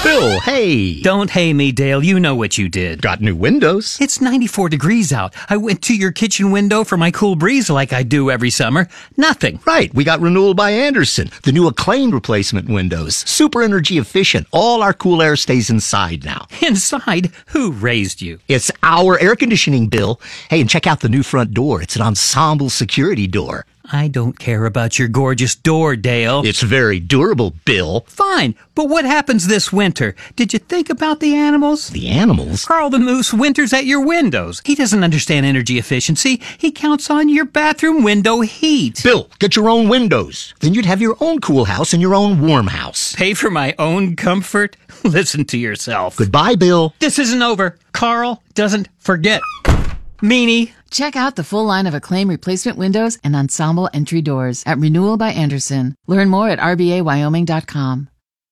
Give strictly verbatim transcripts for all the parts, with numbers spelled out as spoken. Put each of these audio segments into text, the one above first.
Bill, hey. Don't hey me, Dale. You know what you did. Got new windows. It's ninety-four degrees out. I went to your kitchen window for my cool breeze like I do every summer. Nothing. Right. We got Renewal by Andersen. The new acclaimed replacement windows. Super energy efficient. All our cool air stays inside now. Inside? Who raised you? It's our air conditioning, Bill. Hey, and check out the new front door. It's an ensemble security door. I don't care about your gorgeous door, Dale. It's very durable, Bill. Fine, but what happens this winter? Did you think about the animals? The animals? Carl the Moose winters at your windows. He doesn't understand energy efficiency. He counts on your bathroom window heat. Bill, get your own windows. Then you'd have your own cool house and your own warm house. Pay for my own comfort? Listen to yourself. Goodbye, Bill. This isn't over. Carl doesn't forget. Meanie. Check out the full line of Acclaim replacement windows and ensemble entry doors at Renewal by Andersen. Learn more at R B A Wyoming dot com.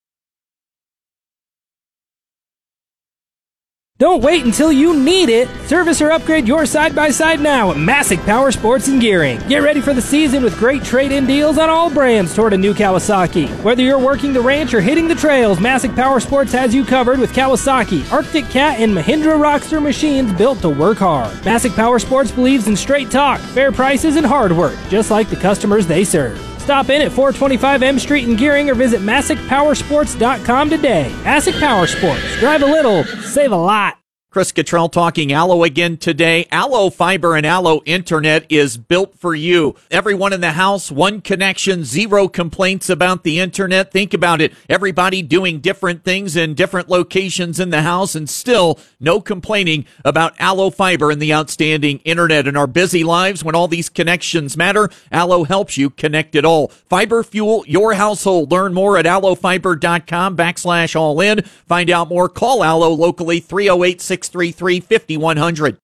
Don't wait until you need it. Service or upgrade your side-by-side now at Massic Power Sports and Gearing. Get ready for the season with great trade-in deals on all brands toward a new Kawasaki. Whether you're working the ranch or hitting the trails, Massic Power Sports has you covered with Kawasaki, Arctic Cat, and Mahindra Rockster machines built to work hard. Massic Power Sports believes in straight talk, fair prices, and hard work, just like the customers they serve. Stop in at four twenty-five M Street in Gearing or visit Massic Power Sports dot com today. Massic Power Sports. Drive a little, save a lot. Chris Cottrell talking Allo again today. Allo Fiber and Allo Internet is built for you. Everyone in the house, one connection, zero complaints about the internet. Think about it. Everybody doing different things in different locations in the house and still no complaining about Allo Fiber and the outstanding internet. In our busy lives, when all these connections matter, Allo helps you connect it all. Fiber fuel your household. Learn more at allo fiber dot com backslash all in. Find out more. Call Allo locally three oh eight, six three three, five one zero zero.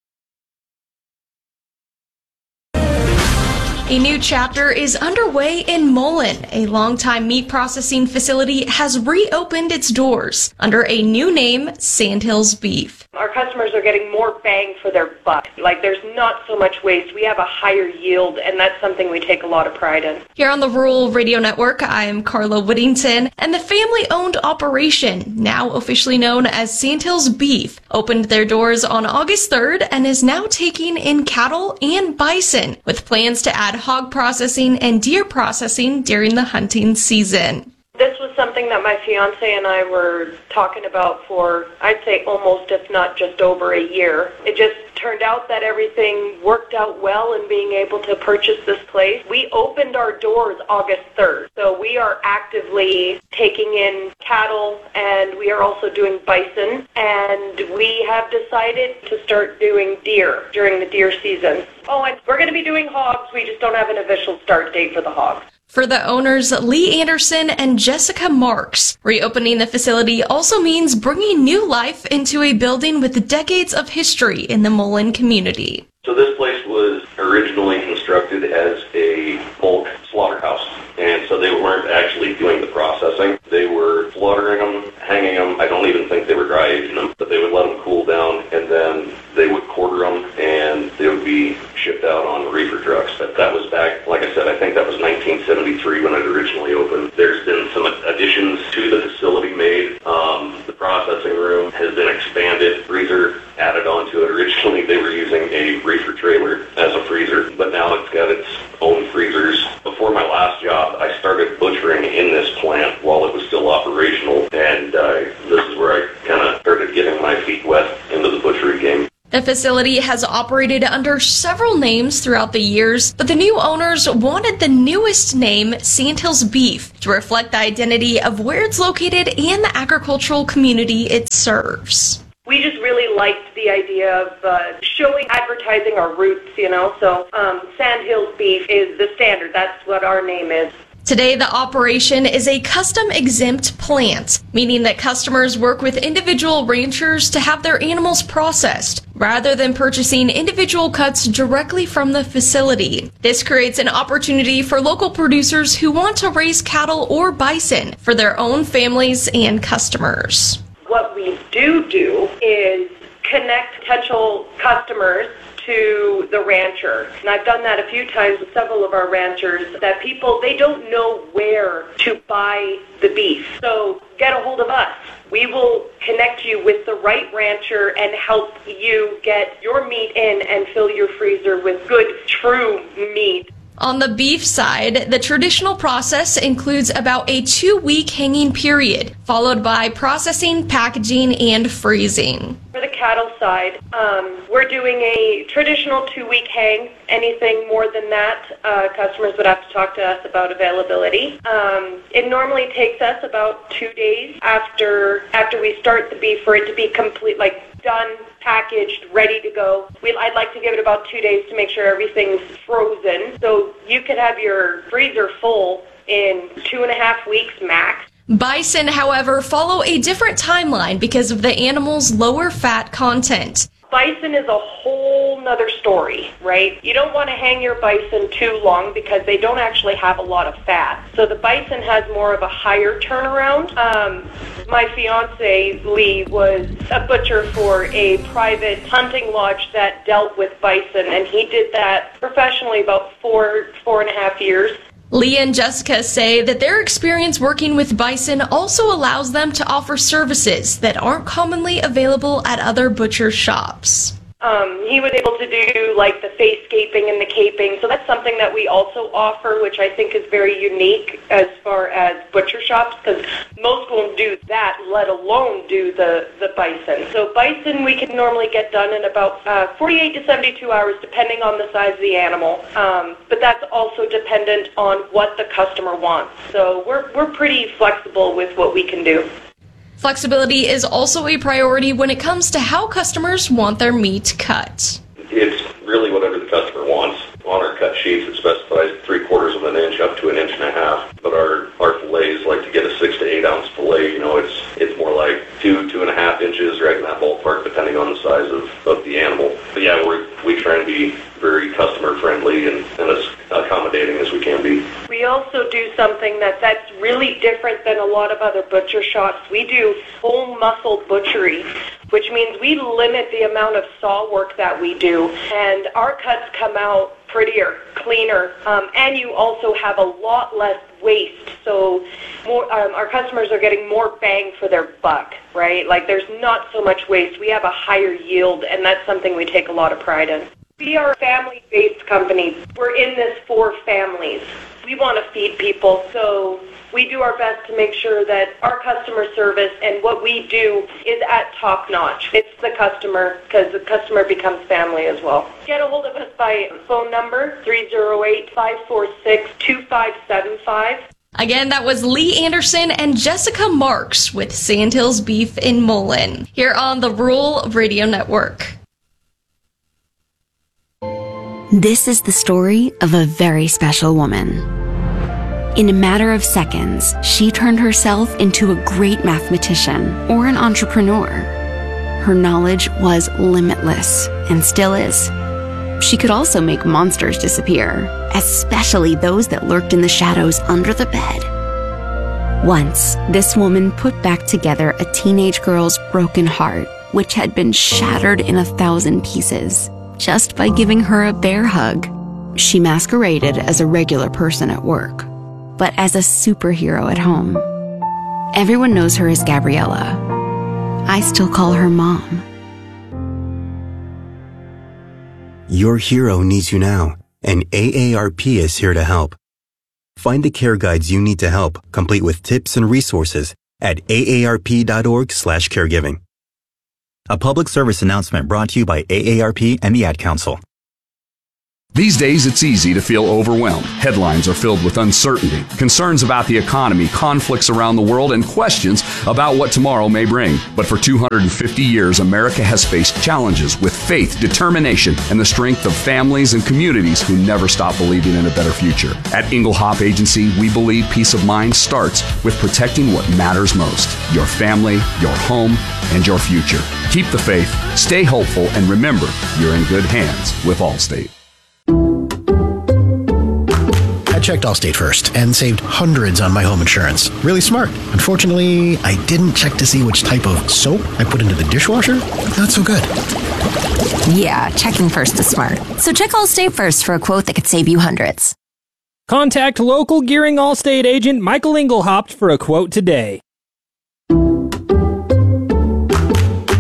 A new chapter is underway in Mullen. A longtime meat processing facility has reopened its doors under a new name, Sandhills Beef. Our customers are getting more bang for their buck. Like, there's not so much waste. We have a higher yield, and that's something we take a lot of pride in. Here on the Rural Radio Network, I'm Carla Whittington, and the family-owned operation, now officially known as Sandhills Beef, opened their doors on August third and is now taking in cattle and bison, with plans to add hog processing and deer processing during the hunting season. This was something that my fiance and I were talking about for, I'd say, almost, if not just over a year. It just turned out that everything worked out well in being able to purchase this place. We opened our doors August third, so we are actively taking in cattle, and we are also doing bison, and we have decided to start doing deer during the deer season. Oh, and we're going to be doing hogs. We just don't have an official start date for the hogs. For the owners, Lee Anderson and Jessica Marks, reopening the facility also means bringing new life into a building with decades of history in the Mullen community. So this place was originally constructed as a bulk slaughterhouse, and so they weren't actually doing the processing. They were slaughtering them, hanging them. I don't even think they were dry aging them, but they would let them cool down, and then they would quarter them, and they would be shipped out on reefer trucks. But that was back, like I said, I think that was nineteen seventy-three when it originally opened. There's been some additions to the facility made. Um, the processing room has been expanded, freezer added onto it. Originally, they were using a reefer trailer as a freezer, but now it's got its own freezers. Before my last job, I started butchering in this plant while it was still operational, and uh, this is where I kind of started getting my feet wet into the butchery game. The facility has operated under several names throughout the years, but the new owners wanted the newest name, Sandhills Beef, to reflect the identity of where it's located and the agricultural community it serves. We just really liked the idea of uh, showing, advertising our roots, you know, so um, Sandhills Beef is the standard. That's what our name is. Today, the operation is a custom-exempt plant, meaning that customers work with individual ranchers to have their animals processed, rather than purchasing individual cuts directly from the facility. This creates an opportunity for local producers who want to raise cattle or bison for their own families and customers. What we do do is connect potential customers to the rancher. And I've done that a few times with several of our ranchers, that people, they don't know where to buy the beef. So get a hold of us. We will connect you with the right rancher and help you get your meat in and fill your freezer with good, true meat. On the beef side, the traditional process includes about a two-week hanging period, followed by processing, packaging, and freezing. For the cattle side, um, we're doing a traditional two-week hang. Anything more than that, uh, customers would have to talk to us about availability. Um, it normally takes us about two days after after we start the beef for it to be complete, like done, packaged, ready to go. We, I'd like to give it about two days to make sure everything's frozen. So you could have your freezer full in two and a half weeks max. Bison, however, follow a different timeline because of the animal's lower fat content. Bison is a whole nother story, right? You don't want to hang your bison too long because they don't actually have a lot of fat. So the bison has more of a higher turnaround. Um, my fiance, Lee, was a butcher for a private hunting lodge that dealt with bison, and he did that professionally about four, four and a half years. Lee and Jessica say that their experience working with bison also allows them to offer services that aren't commonly available at other butcher shops. Um, he was able to do like the face scaping and the caping, so that's something that we also offer, which I think is very unique as far as butcher shops, because most won't do that, let alone do the, the bison. So bison we can normally get done in about uh, forty-eight to seventy-two hours, depending on the size of the animal, um, but that's also dependent on what the customer wants. So we're, we're pretty flexible with what we can do. Flexibility is also a priority when it comes to how customers want their meat cut. It's really whatever the customer wants. On our cut sheets, it specifies three quarters of an inch up to an inch and a half. But our, our fillets, like to get a six to eight ounce fillet, you know, it's it's more like two, two and a half inches, right in that ballpark, depending on the size of, of the animal. But yeah, we're, we try and be very customer friendly and, and as accommodating as we can be. We also do something that that's really different than a lot of other butcher shops. We do full muscle butchery, which means we limit the amount of saw work that we do, and our cuts come out prettier, cleaner, um, and you also have a lot less waste. So more, um, our customers are getting more bang for their buck, right? Like there's not so much waste. We have a higher yield, and that's something we take a lot of pride in. We are a family-based company. We're in this for families. We want to feed people, so we do our best to make sure that our customer service and what we do is at top-notch. It's the customer, because the customer becomes family as well. Get a hold of us by phone number three oh eight, five four six, two five seven five. Again, that was Lee Anderson and Jessica Marks with Sandhills Beef in Mullen, here on the Rural Radio Network. This is the story of a very special woman. In a matter of seconds, she turned herself into a great mathematician or an entrepreneur. Her knowledge was limitless and still is. She could also make monsters disappear, especially those that lurked in the shadows under the bed. Once, this woman put back together a teenage girl's broken heart, which had been shattered in a thousand pieces, just by giving her a bear hug. She masqueraded as a regular person at work, but as a superhero at home. Everyone knows her as Gabriella. I still call her Mom. Your hero needs you now, and A A R P is here to help. Find the care guides you need to help, complete with tips and resources at A A R P dot org slash caregiving. A public service announcement brought to you by A A R P and the Ad Council. These days, it's easy to feel overwhelmed. Headlines are filled with uncertainty, concerns about the economy, conflicts around the world, and questions about what tomorrow may bring. But for two hundred fifty years, America has faced challenges with faith, determination, and the strength of families and communities who never stop believing in a better future. At Inglehop Agency, we believe peace of mind starts with protecting what matters most: your family, your home, and your future. Keep the faith, stay hopeful, and remember, you're in good hands with Allstate. I checked Allstate first and saved hundreds on my home insurance. Really smart. Unfortunately, I didn't check to see which type of soap I put into the dishwasher. Not so good. Yeah, checking first is smart. So check Allstate first for a quote that could save you hundreds. Contact local Gearing Allstate agent Michael Inglehop for a quote today.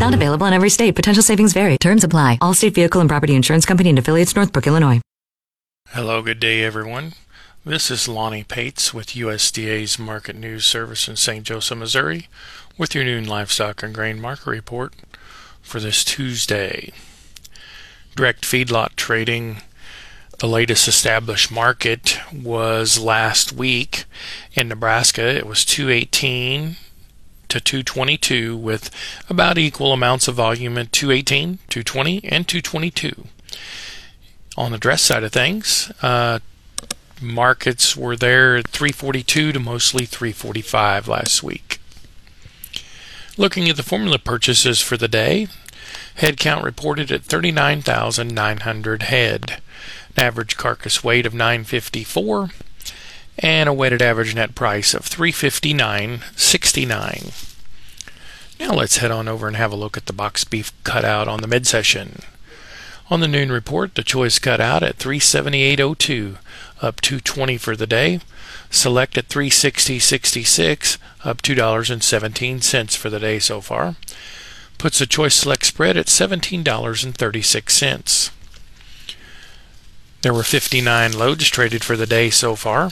Not available in every state. Potential savings vary. Terms apply. Allstate Vehicle and Property Insurance Company and affiliates, Northbrook, Illinois. Hello, good day, everyone. This is Lonnie Pates with U S D A's Market News Service in Saint Joseph, Missouri, with your noon livestock and grain market report for this Tuesday. Direct feedlot trading, the latest established market was last week in Nebraska. It was two eighteen to two twenty-two with about equal amounts of volume at two eighteen, two twenty, and two twenty-two. On the dress side of things, uh, markets were there at three forty-two to mostly three forty-five last week. Looking at the formula purchases for the day, head count reported at thirty-nine thousand nine hundred head, an average carcass weight of nine fifty-four, and a weighted average net price of three fifty-nine sixty-nine. Now let's head on over and have a look at the box beef cutout on the mid-session. On the noon report, the choice cut out at three seventy-eight oh two, up two twenty for the day. Select at three sixty sixty-six, up two dollars and seventeen cents for the day so far. Puts the choice select spread at seventeen dollars and thirty-six cents. There were fifty-nine loads traded for the day so far,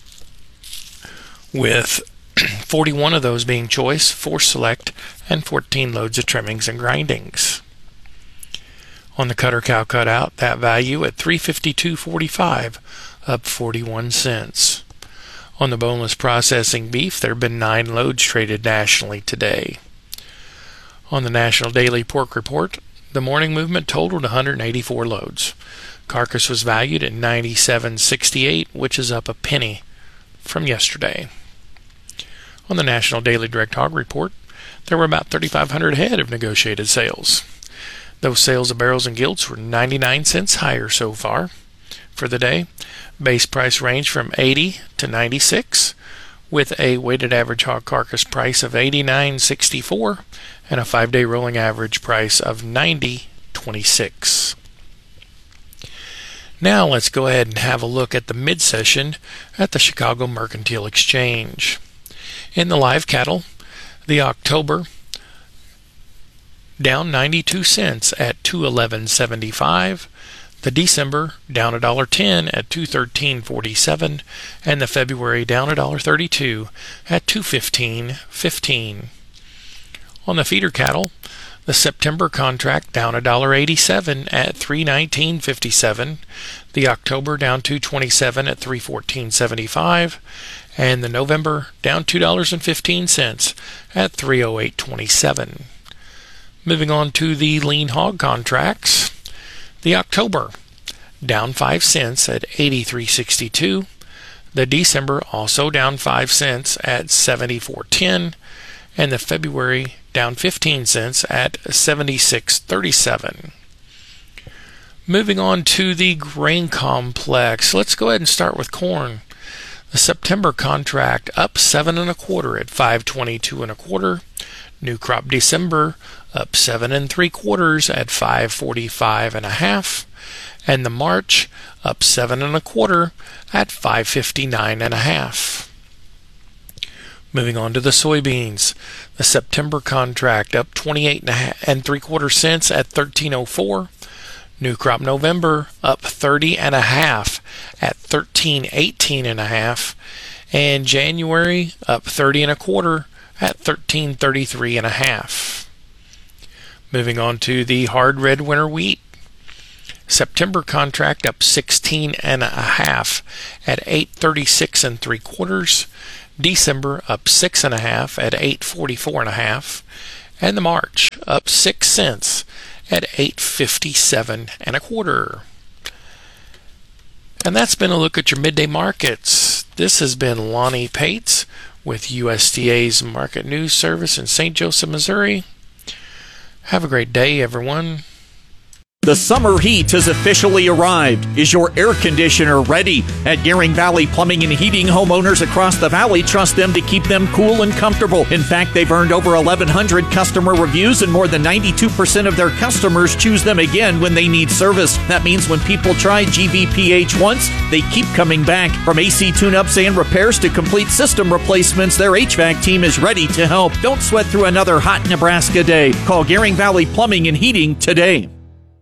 with forty-one of those being choice, four select, and fourteen loads of trimmings and grindings. On the cutter cow cutout, that value at three fifty-two forty-five, up forty-one cents. On the boneless processing beef, there have been nine loads traded nationally today. On the National Daily Pork Report, the morning movement totaled one hundred eighty-four loads. Carcass was valued at ninety-seven sixty-eight, which is up a penny from yesterday. On the National Daily Direct Hog Report, there were about thirty-five hundred head of negotiated sales. Those sales of barrels and gilts were ninety-nine cents higher so far for the day. Base price ranged from eighty to ninety-six, with a weighted average hog carcass price of eighty-nine sixty-four and a five-day rolling average price of ninety twenty-six. Now let's go ahead and have a look at the mid-session at the Chicago Mercantile Exchange. In the live cattle, the October down ninety-two cents at two eleven seventy-five. The December down one dollar ten at two thirteen forty-seven, and the February down one dollar thirty-two at two fifteen fifteen. On the feeder cattle, the September contract down one dollar eighty-seven at three nineteen fifty-seven. The October down two twenty-seven at three fourteen seventy-five, and the November down two dollars and fifteen cents at three oh eight twenty-seven. Moving on to the lean hog contracts, the October down five cents at eighty-three sixty-two. The December also down five cents at seventy-four ten, and the February down fifteen cents at seventy-six thirty-seven. Moving on to the grain complex, let's go ahead and start with corn. The September contract up seven and a quarter at five twenty-two and a quarter. New crop December up seven and three quarters at five forty-five and a half, and the March up seven and a quarter at five fifty-nine and a half. Moving on to the soybeans, the September contract up twenty-eight and, a half and three quarter cents at thirteen oh four. New crop November up thirty and a half at thirteen eighteen and a half, and January up thirty and a quarter at thirteen thirty-three and a half. Moving on to the hard red winter wheat. September contract up sixteen and a half at eight thirty-six and three quarters. December up six and a half at eight forty-four and a half, and the March up six cents at eight fifty-seven and a quarter. And that's been a look at your midday markets. This has been Lonnie Pates with U S D A's Market News Service in Saint Joseph, Missouri. Have a great day, everyone. The summer heat has officially arrived. Is your air conditioner ready? At Gearing Valley Plumbing and Heating, homeowners across the valley trust them to keep them cool and comfortable. In fact, they've earned over eleven hundred customer reviews, and more than ninety-two percent of their customers choose them again when they need service. That means when people try G V P H once, they keep coming back. From A C tune-ups and repairs to complete system replacements, their H V A C team is ready to help. Don't sweat through another hot Nebraska day. Call Gearing Valley Plumbing and Heating today.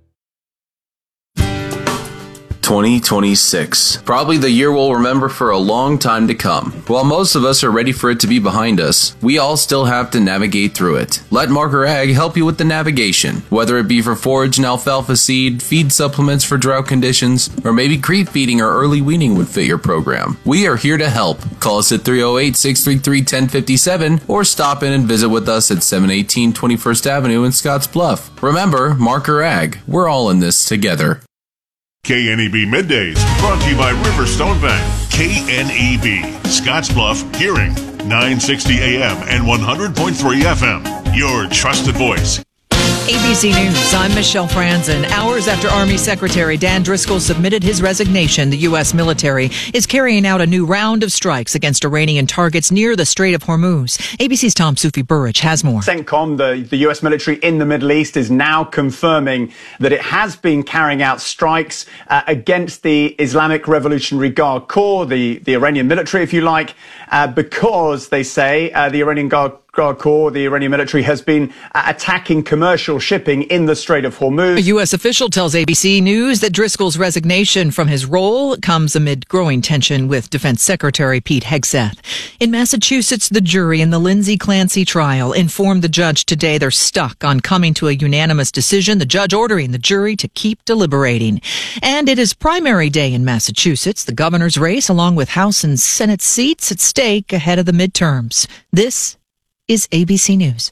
twenty twenty-six. Probably the year we'll remember for a long time to come. While most of us are ready for it to be behind us, we all still have to navigate through it. Let Marker Ag help you with the navigation. Whether it be for forage and alfalfa seed, feed supplements for drought conditions, or maybe creep feeding or early weaning would fit your program. We are here to help. Call us at three oh eight, six three three, one oh five seven or stop in and visit with us at seven eighteen twenty-first Avenue in Scottsbluff. Remember, Marker Ag. We're all in this together. K N E B Middays, brought to you by Riverstone Bank. K N E B, Scottsbluff, Gearing, nine sixty A M and one hundred point three F M. Your trusted voice. A B C News, I'm Michelle Franzen. Hours after Army Secretary Dan Driscoll submitted his resignation, the U S military is carrying out a new round of strikes against Iranian targets near the Strait of Hormuz. A B C's Tom Sufi Burrich has more. CENTCOM, the, the U S military in the Middle East, is now confirming that it has been carrying out strikes uh, against the Islamic Revolutionary Guard Corps, the, the Iranian military, if you like, uh, because, they say, uh, the Iranian Guard Guard Corps, the Iranian military, has been uh, attacking commercial shipping in the Strait of Hormuz. A U S official tells A B C News that Driscoll's resignation from his role comes amid growing tension with Defense Secretary Pete Hegseth. In Massachusetts, the jury in the Lindsay Clancy trial informed the judge today they're stuck on coming to a unanimous decision, the judge ordering the jury to keep deliberating. And it is primary day in Massachusetts, the governor's race, along with House and Senate seats at stake ahead of the midterms. This is A B C News.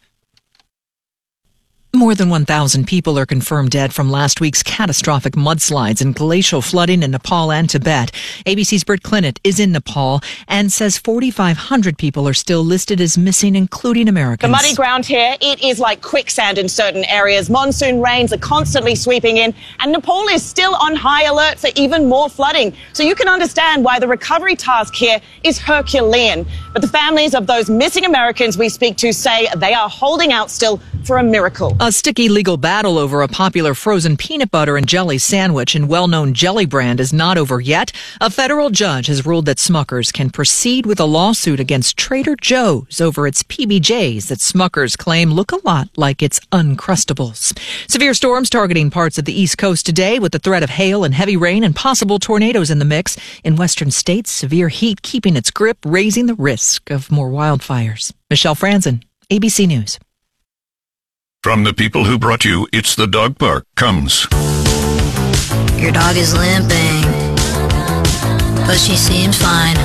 More than one thousand people are confirmed dead from last week's catastrophic mudslides and glacial flooding in Nepal and Tibet. A B C's Britt Clinnett is in Nepal and says forty-five hundred people are still listed as missing, including Americans. The muddy ground here, it is like quicksand in certain areas. Monsoon rains are constantly sweeping in, and Nepal is still on high alert for even more flooding. So you can understand why the recovery task here is Herculean. But the families of those missing Americans we speak to say they are holding out still for a miracle. A sticky legal battle over a popular frozen peanut butter and jelly sandwich and well-known Jelly brand is not over yet. A federal judge has ruled that Smucker's can proceed with a lawsuit against Trader Joe's over its P B Js that Smucker's claim look a lot like its Uncrustables. Severe storms targeting parts of the East Coast today with the threat of hail and heavy rain and possible tornadoes in the mix. In western states, severe heat keeping its grip, raising the risk of more wildfires. Michelle Franzen, A B C News. From the people who brought you It's the Dog Park comes. Your dog is limping, but she seems fine.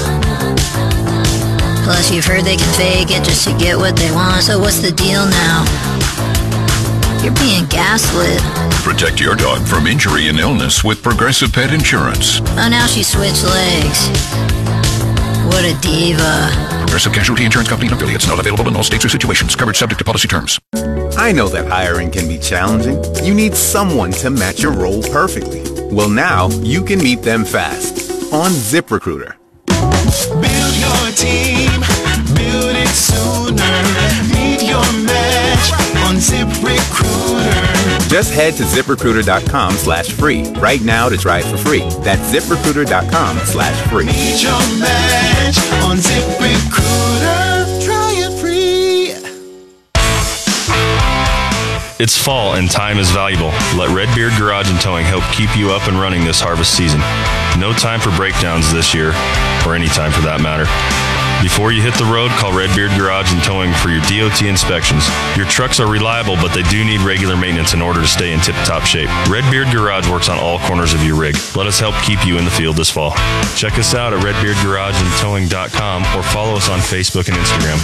Plus you've heard they can fake it just to get what they want. So what's the deal now? You're being gaslit. Protect your dog from injury and illness with Progressive Pet Insurance. Oh, now she switched legs. What a diva. Progressive Casualty Insurance Company and affiliates. Not available in all states or situations. Coverage subject to policy terms. I know that hiring can be challenging. You need someone to match your role perfectly. Well, now you can meet them fast on ZipRecruiter. Build your team, build it sooner. Meet your match on ZipRecruiter. Just head to ZipRecruiter.com slash free right now to try it for free. That's ZipRecruiter.com slash free. Meet your match on ZipRecruiter. Try it free. It's fall and time is valuable. Let Redbeard Garage and Towing help keep you up and running this harvest season. No time for breakdowns this year, or any time for that matter. Before you hit the road, call Redbeard Garage and Towing for your D O T inspections. Your trucks are reliable, but they do need regular maintenance in order to stay in tip-top shape. Redbeard Garage works on all corners of your rig. Let us help keep you in the field this fall. Check us out at red beard garage and towing dot com or follow us on Facebook and Instagram.